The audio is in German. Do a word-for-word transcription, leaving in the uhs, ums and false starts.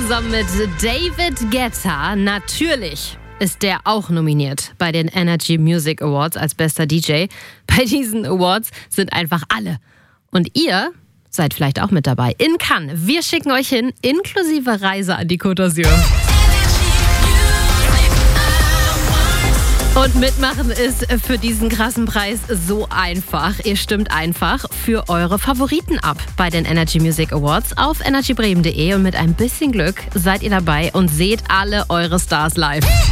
zusammen mit David Guetta. Natürlich ist der auch nominiert bei den Energy Music Awards als bester D J. Bei diesen Awards sind einfach alle. Und ihr seid vielleicht auch mit dabei. In Cannes. Wir schicken euch hin, inklusive Reise an die Côte d'Azur. Und mitmachen ist für diesen krassen Preis so einfach. Ihr stimmt einfach für eure Favoriten ab bei den Energy Music Awards auf energy bremen punkt de und mit ein bisschen Glück seid ihr dabei und seht alle eure Stars live.